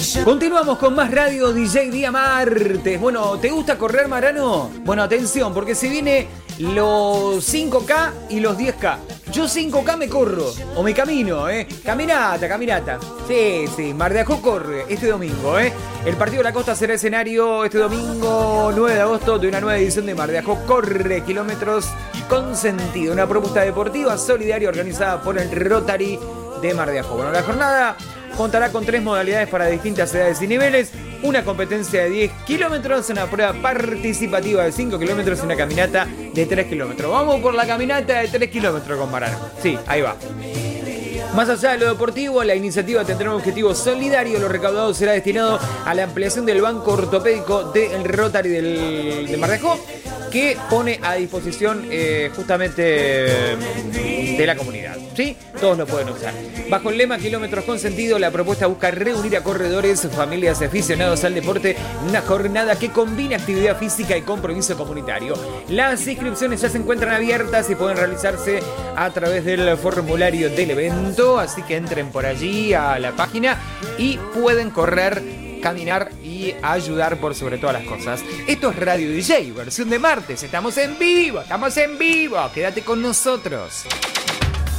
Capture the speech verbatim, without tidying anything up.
Continuamos con más Radio D J Día Martes. Bueno, ¿te gusta correr, Marano? Bueno, atención, porque se viene los cinco K y los diez K. Yo cinco K me corro, o me camino, ¿eh? Caminata, caminata. Sí, sí, Mar de Ajó corre este domingo, ¿eh? El Partido de la Costa será escenario este domingo nueve de agosto de una nueva edición de Mar de Ajó corre, kilómetros con sentido. Una propuesta deportiva solidaria organizada por el Rotary de Mar de Ajó. Bueno, la jornada contará con tres modalidades para distintas edades y niveles, una competencia de diez kilómetros, una prueba participativa de cinco kilómetros y una caminata de tres kilómetros. Vamos por la caminata de tres kilómetros con Marano. Sí, ahí va. Más allá de lo deportivo, la iniciativa tendrá un objetivo solidario. Lo recaudado será destinado a la ampliación del banco ortopédico del Rotary del, de Mar de Ajó, que pone a disposición eh, justamente de la comunidad. ¿Sí? Todos lo pueden usar. Bajo el lema Kilómetros con Sentido, la propuesta busca reunir a corredores, familias y aficionados al deporte en una jornada que combine actividad física y compromiso comunitario. Las inscripciones ya se encuentran abiertas y pueden realizarse a través del formulario del evento, así que entren por allí a la página y pueden correr, caminar y ayudar por sobre todas las cosas. Esto es Radio D J, versión de martes. Estamos en vivo, estamos en vivo. Quédate con nosotros.